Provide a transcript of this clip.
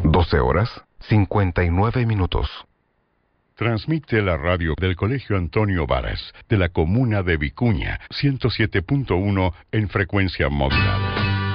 12 horas, 59 minutos. Transmite la radio del Colegio Antonio Varas, de la comuna de Vicuña, 107.1 en frecuencia modulada.